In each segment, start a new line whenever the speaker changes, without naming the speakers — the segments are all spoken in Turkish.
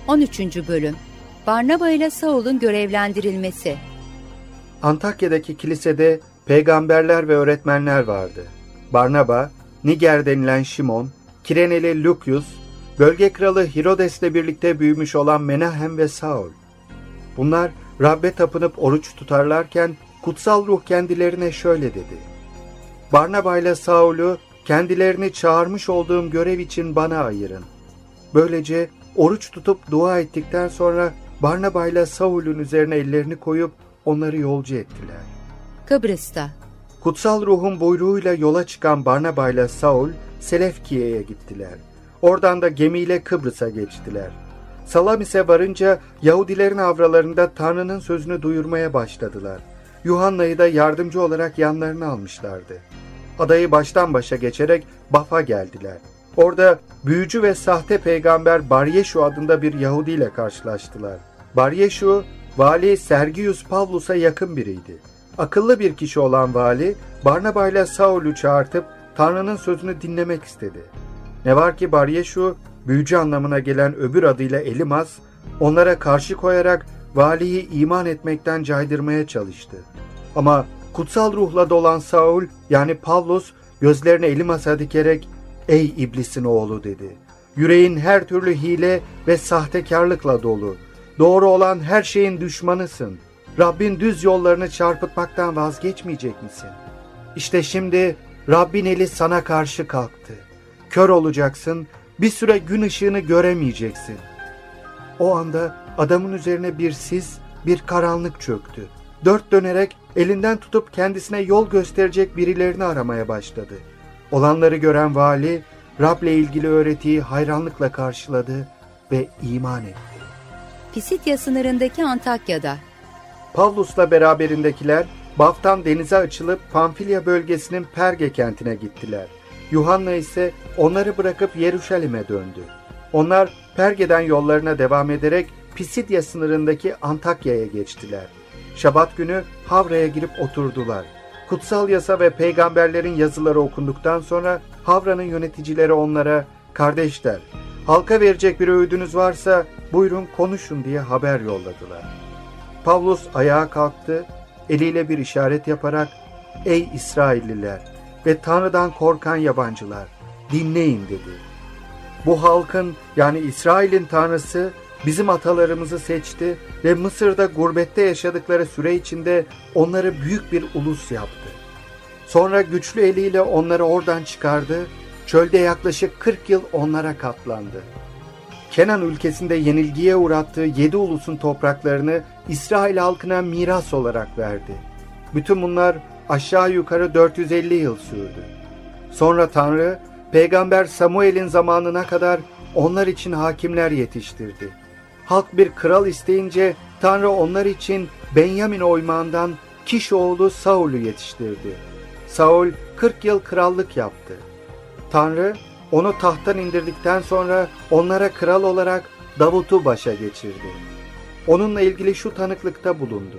13. Bölüm. Barnaba ile Saul'un görevlendirilmesi.
Antakya'daki kilisede peygamberler ve öğretmenler vardı. Barnaba, Niger denilen Şimon, Kireneli Lukyus, bölge kralı Hirodes'le birlikte büyümüş olan Menahem ve Saul. Bunlar Rab'be tapınıp oruç tutarlarken kutsal ruh kendilerine şöyle dedi: Barnaba ile Saul'u kendilerini çağırmış olduğum görev için bana ayırın. Böylece oruç tutup dua ettikten sonra Barnaba ile Saul'un üzerine ellerini koyup onları yolcu ettiler.
Kıbrıs'ta.
Kutsal ruhun buyruğuyla yola çıkan Barnaba ile Saul, Selefkiye'ye gittiler. Oradan da gemiyle Kıbrıs'a geçtiler. Salamis'e varınca Yahudilerin avralarında Tanrı'nın sözünü duyurmaya başladılar. Yuhanna'yı da yardımcı olarak yanlarına almışlardı. Adayı baştan başa geçerek Baf'a geldiler. Orada büyücü ve sahte peygamber Baryeşu adında bir Yahudi ile karşılaştılar. Baryeşu, vali Sergius Pavlus'a yakın biriydi. Akıllı bir kişi olan vali, Barnaba ile Saul'u çağırtıp Tanrı'nın sözünü dinlemek istedi. Ne var ki Baryeşu, büyücü anlamına gelen öbür adıyla Elimaz, onlara karşı koyarak valiyi iman etmekten caydırmaya çalıştı. Ama kutsal ruhla dolan Saul, yani Pavlus, gözlerini Elimaz'a dikerek, "Ey iblisin oğlu," dedi. "Yüreğin her türlü hile ve sahtekarlıkla dolu. Doğru olan her şeyin düşmanısın. Rabbin düz yollarını çarpıtmaktan vazgeçmeyecek misin? İşte şimdi Rabbin eli sana karşı kalktı. Kör olacaksın, bir süre gün ışığını göremeyeceksin." O anda adamın üzerine bir sis, bir karanlık çöktü. Dört dönerek elinden tutup kendisine yol gösterecek birilerini aramaya başladı. Olanları gören vali, Rab'le ilgili öğretiyi hayranlıkla karşıladı ve iman etti.
Pisidya sınırındaki Antakya'da.
Pavlus'la beraberindekiler Baf'tan denize açılıp Pamfilya bölgesinin Perge kentine gittiler. Yuhanna ise onları bırakıp Yeruşalim'e döndü. Onlar Perge'den yollarına devam ederek Pisidya sınırındaki Antakya'ya geçtiler. Şabat günü Havra'ya girip oturdular. Kutsal yasa ve peygamberlerin yazıları okunduktan sonra Havra'nın yöneticileri onlara, "Kardeşler, halka verecek bir öğüdünüz varsa buyurun konuşun," diye haber yolladılar. Pavlus ayağa kalktı, eliyle bir işaret yaparak, "Ey İsrailliler ve Tanrı'dan korkan yabancılar, dinleyin," dedi. "Bu halkın, yani İsrail'in Tanrısı bizim atalarımızı seçti ve Mısır'da gurbette yaşadıkları süre içinde onları büyük bir ulus yaptı. Sonra güçlü eliyle onları oradan çıkardı, çölde yaklaşık 40 yıl onlara katlandı. Kenan ülkesinde yenilgiye uğrattığı 7 ulusun topraklarını İsrail halkına miras olarak verdi. Bütün bunlar aşağı yukarı 450 yıl sürdü. Sonra Tanrı, Peygamber Samuel'in zamanına kadar onlar için hakimler yetiştirdi. Halk bir kral isteyince Tanrı onlar için Benyamin oymağından Kiş oğlu Saul'u yetiştirdi. Saul 40 yıl krallık yaptı. Tanrı onu tahttan indirdikten sonra onlara kral olarak Davut'u başa geçirdi. Onunla ilgili şu tanıklıkta bulundu: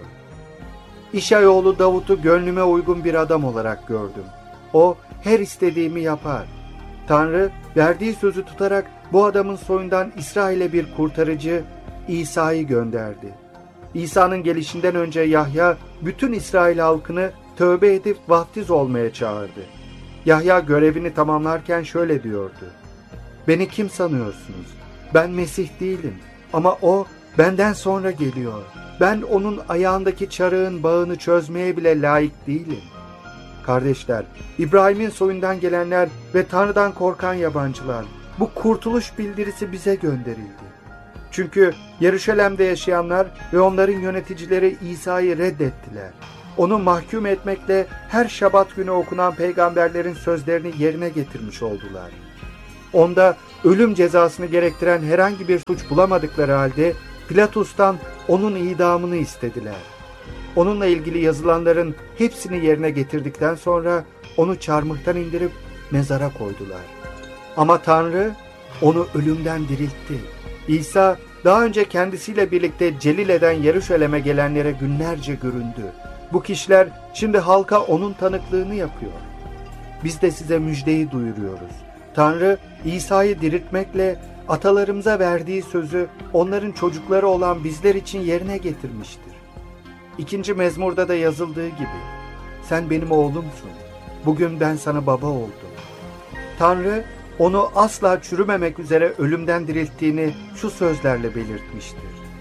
"İşay oğlu Davut'u gönlüme uygun bir adam olarak gördüm. O her istediğimi yapar." Tanrı verdiği sözü tutarak bu adamın soyundan İsrail'e bir kurtarıcı, İsa'yı gönderdi. İsa'nın gelişinden önce Yahya bütün İsrail halkını tövbe edip vaftiz olmaya çağırdı. Yahya görevini tamamlarken şöyle diyordu: "Beni kim sanıyorsunuz? Ben Mesih değilim ama o benden sonra geliyor. Ben onun ayağındaki çarığın bağını çözmeye bile layık değilim." Kardeşler, İbrahim'in soyundan gelenler ve Tanrı'dan korkan yabancılar, bu kurtuluş bildirisi bize gönderildi. Çünkü Yeruşalim'de yaşayanlar ve onların yöneticileri İsa'yı reddettiler. Onu mahkum etmekle her Şabat günü okunan peygamberlerin sözlerini yerine getirmiş oldular. Onda ölüm cezasını gerektiren herhangi bir suç bulamadıkları halde Pilatus'tan onun idamını istediler. Onunla ilgili yazılanların hepsini yerine getirdikten sonra onu çarmıhtan indirip mezara koydular. Ama Tanrı onu ölümden diriltti. İsa daha önce kendisiyle birlikte Celile'den Yeruşalim'e gelenlere günlerce göründü. Bu kişiler şimdi halka onun tanıklığını yapıyor. Biz de size müjdeyi duyuruyoruz. Tanrı İsa'yı diriltmekle atalarımıza verdiği sözü onların çocukları olan bizler için yerine getirmiştir. 2. mezmurda da yazıldığı gibi, sen benim oğlumsun, bugün ben sana baba oldum. Tanrı onu asla çürümemek üzere ölümden dirilttiğini şu sözlerle belirtmiştir.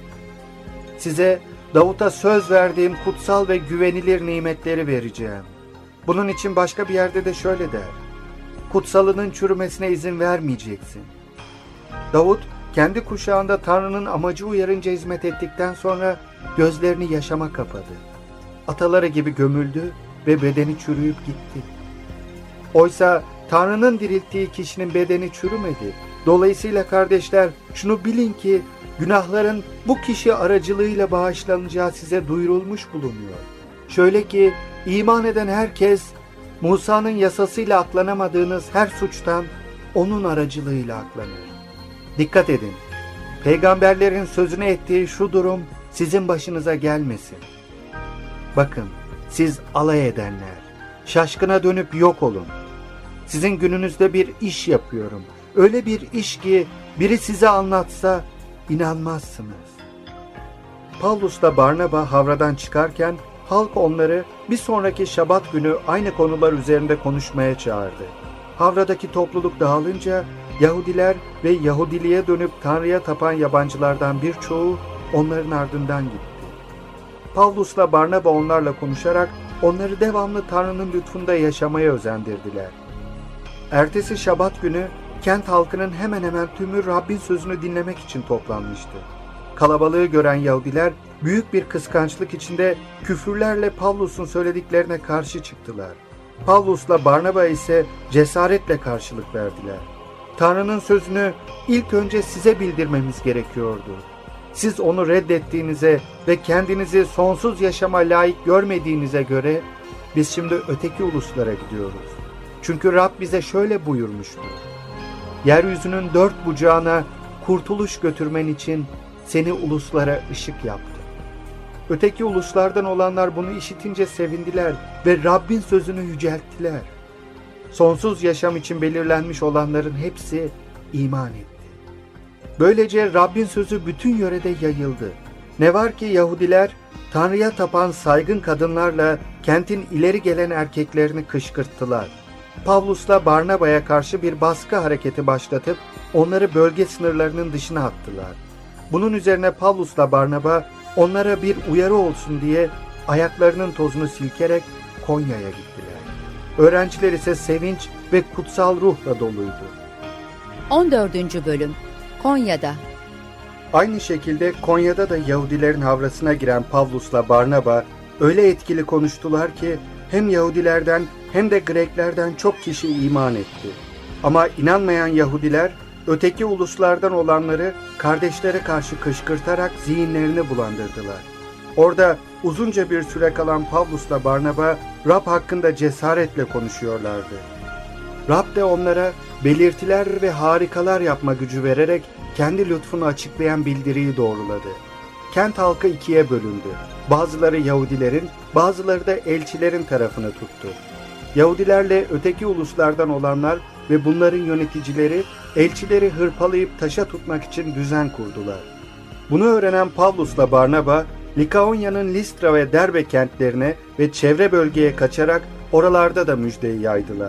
Size Davut'a söz verdiğim kutsal ve güvenilir nimetleri vereceğim. Bunun için başka bir yerde de şöyle der: kutsalının çürümesine izin vermeyeceksin. Davut kendi kuşağında Tanrı'nın amacı uyarınca hizmet ettikten sonra gözlerini yaşama kapadı. Ataları gibi gömüldü ve bedeni çürüyüp gitti. Oysa Tanrı'nın dirilttiği kişinin bedeni çürümedi. Dolayısıyla kardeşler, şunu bilin ki günahların bu kişi aracılığıyla bağışlanacağı size duyurulmuş bulunuyor. Şöyle ki iman eden herkes Musa'nın yasasıyla aklanamadığınız her suçtan onun aracılığıyla aklanır. Dikkat edin, peygamberlerin sözüne ettiği şu durum sizin başınıza gelmesin. Bakın, siz alay edenler, şaşkına dönüp yok olun. Sizin gününüzde bir iş yapıyorum. Öyle bir iş ki biri size anlatsa inanmazsınız. Pavlus'la Barnaba havradan çıkarken halk onları bir sonraki Şabat günü aynı konular üzerinde konuşmaya çağırdı. Havradaki topluluk dağılınca Yahudiler ve Yahudiliğe dönüp Tanrı'ya tapan yabancılardan birçoğu onların ardından gitti. Pavlus'la Barnaba onlarla konuşarak onları devamlı Tanrı'nın lütfunda yaşamaya özendirdiler. Ertesi Şabat günü kent halkının hemen hemen tümü Rabbin sözünü dinlemek için toplanmıştı. Kalabalığı gören Yahudiler büyük bir kıskançlık içinde küfürlerle Pavlus'un söylediklerine karşı çıktılar. Pavlus'la Barnaba ise cesaretle karşılık verdiler. Tanrı'nın sözünü ilk önce size bildirmemiz gerekiyordu. Siz onu reddettiğinize ve kendinizi sonsuz yaşama layık görmediğinize göre biz şimdi öteki uluslara gidiyoruz. Çünkü Rab bize şöyle buyurmuştu: yeryüzünün dört bucağına kurtuluş götürmen için seni uluslara ışık yaptım. Öteki uluslardan olanlar bunu işitince sevindiler ve Rabbin sözünü yücelttiler. Sonsuz yaşam için belirlenmiş olanların hepsi iman etti. Böylece Rabbin sözü bütün yörede yayıldı. Ne var ki Yahudiler Tanrı'ya tapan saygın kadınlarla kentin ileri gelen erkeklerini kışkırttılar. Pavlus'la Barnaba'ya karşı bir baskı hareketi başlatıp onları bölge sınırlarının dışına attılar. Bunun üzerine Pavlus'la Barnaba onlara bir uyarı olsun diye ayaklarının tozunu silkerek Konya'ya gittiler. Öğrenciler ise sevinç ve kutsal ruhla doluydu.
14. Bölüm Konya'da.
Aynı şekilde Konya'da da Yahudilerin havrasına giren Pavlus'la Barnaba öyle etkili konuştular ki hem Yahudilerden hem de Greklerden çok kişi iman etti. Ama inanmayan Yahudiler öteki uluslardan olanları kardeşlere karşı kışkırtarak zihinlerini bulandırdılar. Orada uzunca bir süre kalan Pavlus'la Barnaba Rab hakkında cesaretle konuşuyorlardı. Rab de onlara belirtiler ve harikalar yapma gücü vererek kendi lütfunu açıklayan bildiriyi doğruladı. Kent halkı ikiye bölündü. Bazıları Yahudilerin, bazıları da elçilerin tarafını tuttu. Yahudilerle öteki uluslardan olanlar ve bunların yöneticileri elçileri hırpalayıp taşa tutmak için düzen kurdular. Bunu öğrenen Pavlus'la Barnaba, Likaonya'nın Listra ve Derbe kentlerine ve çevre bölgeye kaçarak oralarda da müjdeyi yaydılar.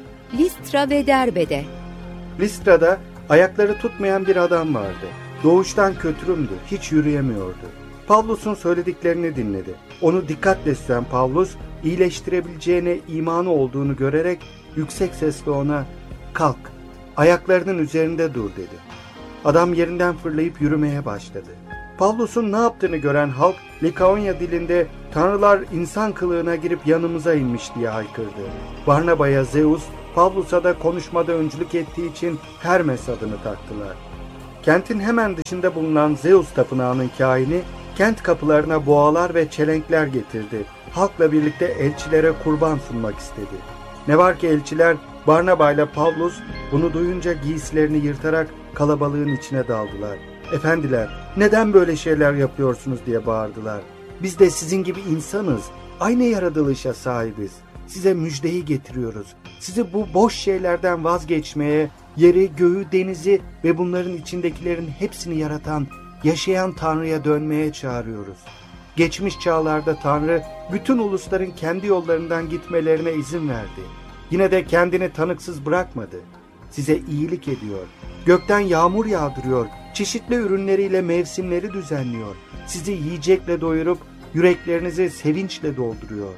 Listra ve Derbe'de.
Listra'da ayakları tutmayan bir adam vardı. Doğuştan kötürümdü, hiç yürüyemiyordu. Pavlus'un söylediklerini dinledi. Onu dikkatle süzen Pavlus, iyileştirebileceğine imanı olduğunu görerek yüksek sesle ona "Kalk, ayaklarının üzerinde dur" dedi. Adam yerinden fırlayıp yürümeye başladı. Pavlus'un ne yaptığını gören halk Likaonya dilinde "Tanrılar insan kılığına girip yanımıza inmiş" diye haykırdı. Barnaba'ya Zeus, Pavlus'a da konuşmada öncülük ettiği için Hermes adını taktılar. Kentin hemen dışında bulunan Zeus tapınağının kâhini kent kapılarına boğalar ve çelenkler getirdi. Halkla birlikte elçilere kurban sunmak istedi. Ne var ki elçiler Barnaba ile Pavlus bunu duyunca giysilerini yırtarak kalabalığın içine daldılar. "Efendiler, neden böyle şeyler yapıyorsunuz?" diye bağırdılar. "Biz de sizin gibi insanız. Aynı yaratılışa sahibiz. Size müjdeyi getiriyoruz. Sizi bu boş şeylerden vazgeçmeye yeri, göğü, denizi ve bunların içindekilerin hepsini yaratan, yaşayan Tanrı'ya dönmeye çağırıyoruz. Geçmiş çağlarda Tanrı bütün ulusların kendi yollarından gitmelerine izin verdi. Yine de kendini tanıksız bırakmadı. Size iyilik ediyor. Gökten yağmur yağdırıyor. Çeşitli ürünleriyle mevsimleri düzenliyor. Sizi yiyecekle doyurup yüreklerinizi sevinçle dolduruyor.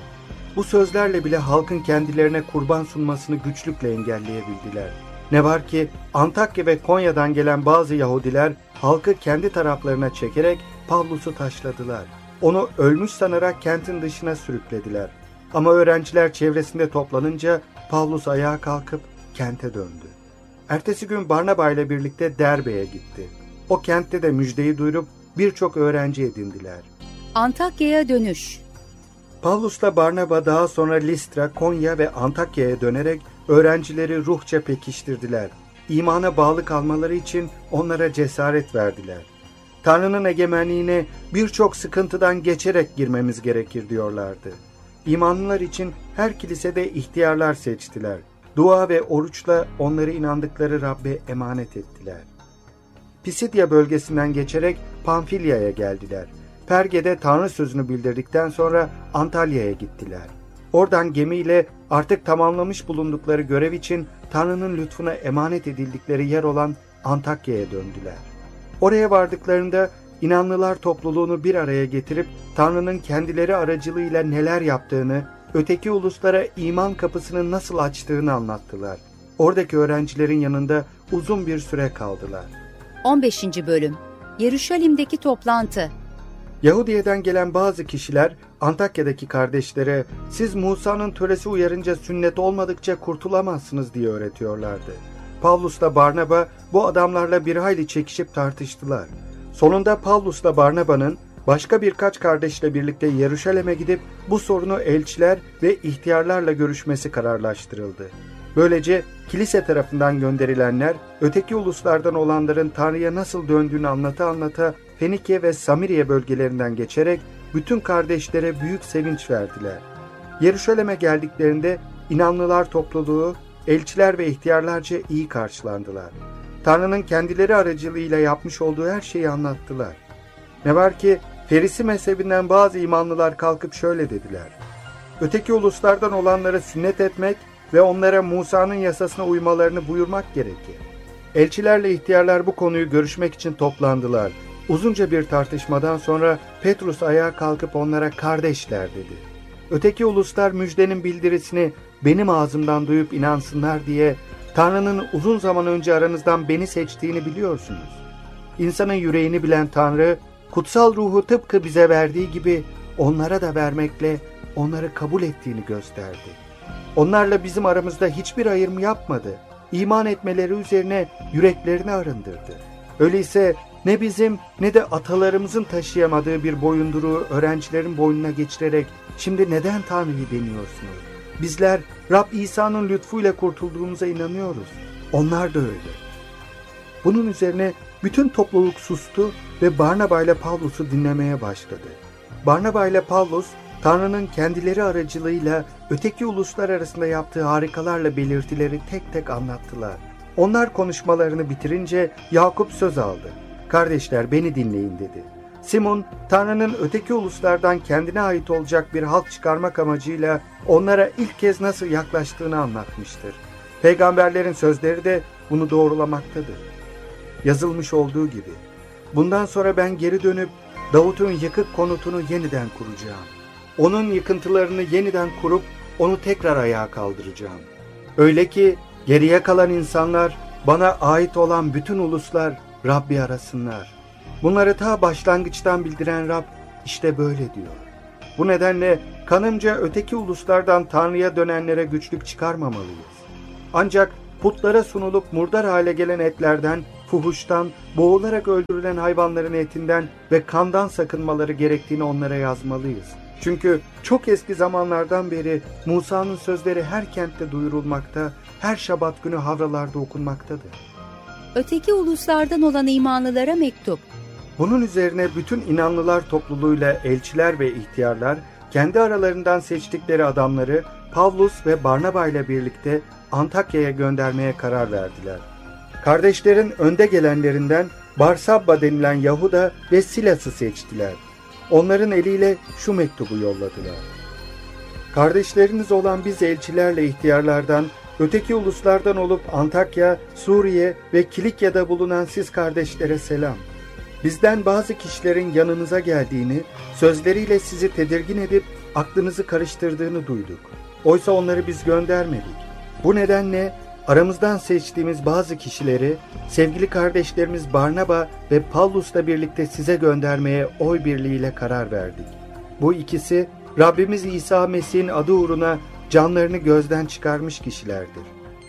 Bu sözlerle bile halkın kendilerine kurban sunmasını güçlükle engelleyebildiler. Ne var ki Antakya ve Konya'dan gelen bazı Yahudiler halkı kendi taraflarına çekerek Pavlus'u taşladılar. Onu ölmüş sanarak kentin dışına sürüklediler. Ama öğrenciler çevresinde toplanınca Pavlus ayağa kalkıp kente döndü. Ertesi gün Barnaba ile birlikte Derbe'ye gitti. O kentte de müjdeyi duyurup birçok öğrenci edindiler.
Antakya'ya dönüş.
Pavlus'la Barnaba daha sonra Listra, Konya ve Antakya'ya dönerek öğrencileri ruhça pekiştirdiler. İmana bağlı kalmaları için onlara cesaret verdiler. Tanrı'nın egemenliğine birçok sıkıntıdan geçerek girmemiz gerekir diyorlardı. İmanlılar için her kilisede ihtiyarlar seçtiler. Dua ve oruçla onları inandıkları Rab'be emanet ettiler. Pisidya bölgesinden geçerek Pamfilya'ya geldiler. Perge'de Tanrı sözünü bildirdikten sonra Antalya'ya gittiler. Oradan gemiyle artık tamamlamış bulundukları görev için Tanrı'nın lütfuna emanet edildikleri yer olan Antakya'ya döndüler. Oraya vardıklarında inanlılar topluluğunu bir araya getirip Tanrı'nın kendileri aracılığıyla neler yaptığını, öteki uluslara iman kapısını nasıl açtığını anlattılar. Oradaki öğrencilerin yanında uzun bir süre kaldılar.
15. Bölüm. Yeruşalim'deki toplantı.
Yahudiye'den gelen bazı kişiler Antakya'daki kardeşlere siz Musa'nın töresi uyarınca sünnet olmadıkça kurtulamazsınız diye öğretiyorlardı. Pavlus'la Barnaba bu adamlarla bir hayli çekişip tartıştılar. Sonunda Pavlus'la Barnaba'nın başka birkaç kardeşle birlikte Yeruşalim'e gidip bu sorunu elçiler ve ihtiyarlarla görüşmesi kararlaştırıldı. Böylece kilise tarafından gönderilenler öteki uluslardan olanların Tanrı'ya nasıl döndüğünü anlata Fenike ve Samiriye bölgelerinden geçerek bütün kardeşlere büyük sevinç verdiler. Yeruşalim'e geldiklerinde inanlılar topluluğu, elçiler ve ihtiyarlarca iyi karşılandılar. Tanrı'nın kendileri aracılığıyla yapmış olduğu her şeyi anlattılar. Ne var ki Ferisi mezhebinden bazı imanlılar kalkıp şöyle dediler: öteki uluslardan olanları sünnet etmek ve onlara Musa'nın yasasına uymalarını buyurmak gerekir. Elçilerle ihtiyarlar bu konuyu görüşmek için toplandılar. Uzunca bir tartışmadan sonra Petrus ayağa kalkıp onlara kardeşler dedi. Öteki uluslar müjdenin bildirisini benim ağzımdan duyup inansınlar diye Tanrı'nın uzun zaman önce aranızdan beni seçtiğini biliyorsunuz. İnsanın yüreğini bilen Tanrı, kutsal ruhu tıpkı bize verdiği gibi onlara da vermekle onları kabul ettiğini gösterdi. Onlarla bizim aramızda hiçbir ayrım yapmadı. İman etmeleri üzerine yüreklerini arındırdı. Öyleyse ne bizim ne de atalarımızın taşıyamadığı bir boyunduruğu öğrencilerin boynuna geçirerek şimdi neden Tanrı'yı deniyorsunuz? Bizler Rab İsa'nın lütfuyla kurtulduğumuza inanıyoruz. Onlar da öyle. Bunun üzerine bütün topluluk sustu ve Barnaba ile Pavlus'u dinlemeye başladı. Barnaba ile Pavlus, Tanrı'nın kendileri aracılığıyla öteki uluslar arasında yaptığı harikalarla belirtileri tek tek anlattılar. Onlar konuşmalarını bitirince Yakup söz aldı. Kardeşler beni dinleyin dedi. Simon, Tanrı'nın öteki uluslardan kendine ait olacak bir halk çıkarmak amacıyla onlara ilk kez nasıl yaklaştığını anlatmıştır. Peygamberlerin sözleri de bunu doğrulamaktadır. Yazılmış olduğu gibi, bundan sonra ben geri dönüp Davut'un yıkık konutunu yeniden kuracağım. Onun yıkıntılarını yeniden kurup onu tekrar ayağa kaldıracağım. Öyle ki geriye kalan insanlar, bana ait olan bütün uluslar Rabbi arasınlar. Bunları ta başlangıçtan bildiren Rab işte böyle diyor. Bu nedenle kanımca öteki uluslardan Tanrı'ya dönenlere güçlük çıkarmamalıyız. Ancak putlara sunulup murdar hale gelen etlerden, fuhuştan, boğularak öldürülen hayvanların etinden ve kandan sakınmaları gerektiğini onlara yazmalıyız. Çünkü çok eski zamanlardan beri Musa'nın sözleri her kentte duyurulmakta, her şabat günü havralarda okunmaktadır.
Öteki uluslardan olan imanlılara mektup.
Bunun üzerine bütün inanlılar topluluğuyla elçiler ve ihtiyarlar kendi aralarından seçtikleri adamları Pavlus ve Barnaba ile birlikte Antakya'ya göndermeye karar verdiler. Kardeşlerin önde gelenlerinden Barsabba denilen Yahuda ve Silas'ı seçtiler. Onların eliyle şu mektubu yolladılar. Kardeşleriniz olan biz elçilerle ihtiyarlardan, öteki uluslardan olup Antakya, Suriye ve Kilikya'da bulunan siz kardeşlere selam. Bizden bazı kişilerin yanınıza geldiğini, sözleriyle sizi tedirgin edip aklınızı karıştırdığını duyduk. Oysa onları biz göndermedik. Bu nedenle aramızdan seçtiğimiz bazı kişileri sevgili kardeşlerimiz Barnaba ve Pavlus'la birlikte size göndermeye oy birliğiyle karar verdik. Bu ikisi Rabbimiz İsa Mesih'in adı uğruna canlarını gözden çıkarmış kişilerdir.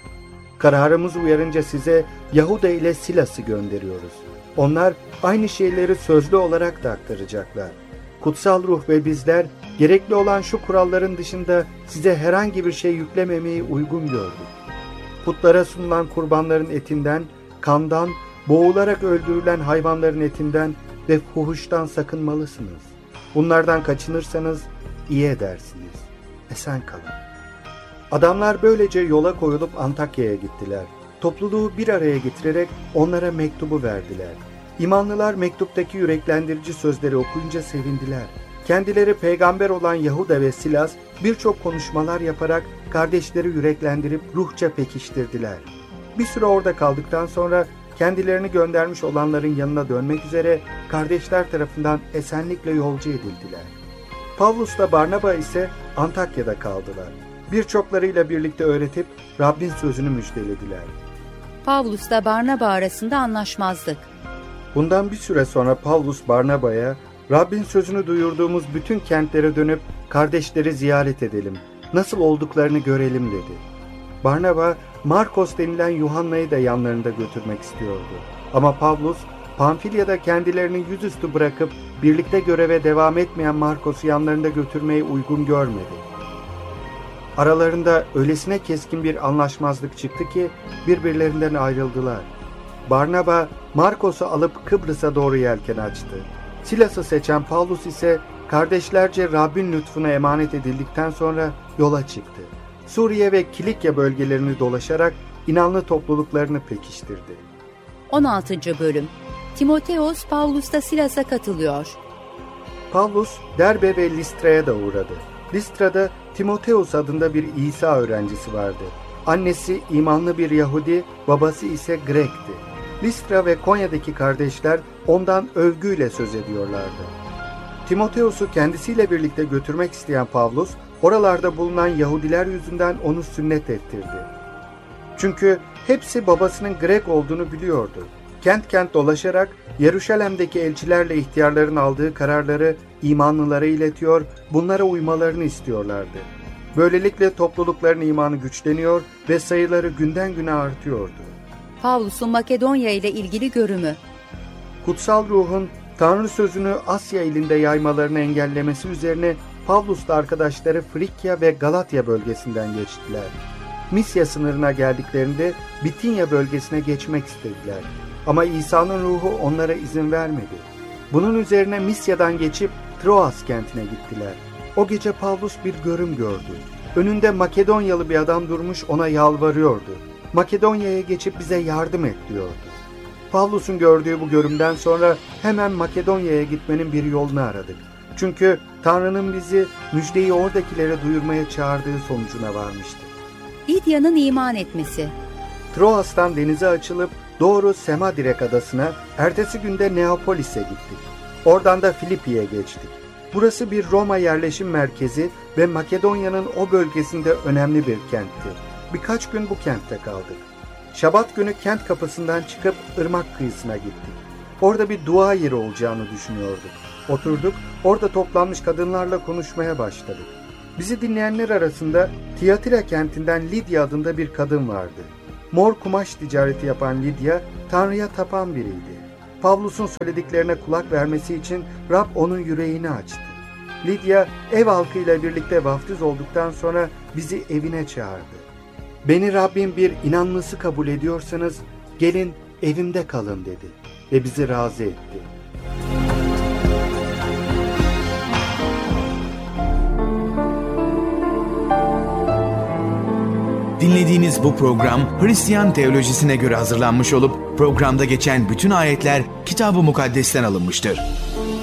Kararımız uyarınca size Yahuda ile Silas'ı gönderiyoruz. Onlar aynı şeyleri sözlü olarak da aktaracaklar. Kutsal Ruh ve bizler gerekli olan şu kuralların dışında size herhangi bir şey yüklememeyi uygun gördük. Putlara sunulan kurbanların etinden, kandan, boğularak öldürülen hayvanların etinden ve fuhuştan sakınmalısınız. Bunlardan kaçınırsanız iyi edersiniz. Esen kalın. Adamlar böylece yola koyulup Antakya'ya gittiler. Topluluğu bir araya getirerek onlara mektubu verdiler. İmanlılar mektuptaki yüreklendirici sözleri okuyunca sevindiler. Kendileri peygamber olan Yahuda ve Silas birçok konuşmalar yaparak kardeşleri yüreklendirip ruhça pekiştirdiler. Bir süre orada kaldıktan sonra kendilerini göndermiş olanların yanına dönmek üzere kardeşler tarafından esenlikle yolcu edildiler. Pavlus'la Barnaba ise Antakya'da kaldılar. Birçoklarıyla birlikte öğretip Rabbin sözünü müjdelediler.
Pavlus'la Barnaba arasında anlaşmazlık.
Bundan bir süre sonra Pavlus Barnaba'ya Rabbin sözünü duyurduğumuz bütün kentlere dönüp kardeşleri ziyaret edelim, nasıl olduklarını görelim dedi. Barnaba, Markos denilen Yuhanna'yı da yanlarında götürmek istiyordu. Ama Pavlus, Pamfilya'da kendilerini yüzüstü bırakıp birlikte göreve devam etmeyen Markos'u yanlarında götürmeyi uygun görmedi. Aralarında öylesine keskin bir anlaşmazlık çıktı ki birbirlerinden ayrıldılar. Barnaba, Markos'u alıp Kıbrıs'a doğru yelken açtı. Silas'ı seçen Pavlus ise kardeşlerce Rabbin lütfuna emanet edildikten sonra yola çıktı. Suriye ve Kilikya bölgelerini dolaşarak inanlı topluluklarını pekiştirdi.
16. Bölüm. Timoteos Pavlus'ta Silas'a katılıyor.
Pavlus, Derbe ve Listra'ya da uğradı. Listra'da Timoteos adında bir İsa öğrencisi vardı. Annesi imanlı bir Yahudi, babası ise Grek'ti. Listra ve Konya'daki kardeşler ondan övgüyle söz ediyorlardı. Timoteos'u kendisiyle birlikte götürmek isteyen Pavlus, oralarda bulunan Yahudiler yüzünden onu sünnet ettirdi. Çünkü hepsi babasının Grek olduğunu biliyordu. Kent kent dolaşarak Yeruşalim'deki elçilerle ihtiyarların aldığı kararları imanlılara iletiyor, bunlara uymalarını istiyorlardı. Böylelikle toplulukların imanı güçleniyor ve sayıları günden güne artıyordu.
Pavlus'un Makedonya ile ilgili görümü.
Kutsal Ruh'un Tanrı sözünü Asya ilinde yaymalarını engellemesi üzerine Pavlus'la arkadaşları Frikya ve Galatya bölgesinden geçtiler. Misya sınırına geldiklerinde Bitinya bölgesine geçmek istediler. Ama İsa'nın ruhu onlara izin vermedi. Bunun üzerine Misya'dan geçip Troas kentine gittiler. O gece Pavlus bir görüm gördü. Önünde Makedonyalı bir adam durmuş ona yalvarıyordu. Makedonya'ya geçip bize yardım et diyordu. Pavlus'un gördüğü bu görümden sonra hemen Makedonya'ya gitmenin bir yolunu aradık. Çünkü Tanrı'nın bizi müjdeyi oradakilere duyurmaya çağırdığı sonucuna varmıştı.
Lidya'nın iman etmesi.
Troas'tan denize açılıp doğru Semadirek adasına, ertesi günde Neapolis'e gittik. Oradan da Filipi'ye geçtik. Burası bir Roma yerleşim merkezi ve Makedonya'nın o bölgesinde önemli bir kentti. Birkaç gün bu kentte kaldık. Şabat günü kent kapısından çıkıp ırmak kıyısına gittik. Orada bir dua yeri olacağını düşünüyorduk. Oturduk, orada toplanmış kadınlarla konuşmaya başladık. Bizi dinleyenler arasında Tiyatira kentinden Lidya adında bir kadın vardı. Mor kumaş ticareti yapan Lidya, Tanrı'ya tapan biriydi. Pavlus'un söylediklerine kulak vermesi için Rab onun yüreğini açtı. Lidya, ev halkıyla birlikte vaftiz olduktan sonra bizi evine çağırdı. Beni Rabbim bir inanlısı kabul ediyorsanız gelin evimde kalın dedi ve bizi razı etti.
Dinlediğiniz bu program Hristiyan teolojisine göre hazırlanmış olup programda geçen bütün ayetler Kitab-ı Mukaddes'ten alınmıştır.